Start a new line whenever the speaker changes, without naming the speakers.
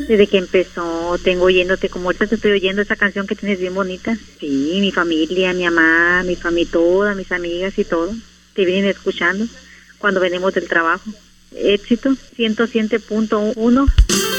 Desde que empezó, tengo oyéndote, como ahorita te estoy oyendo esa canción que tienes bien bonita. Sí, mi familia, mi mamá, mi familia, todas mis amigas y todo, te vienen escuchando cuando venimos del trabajo. Éxito 107.1.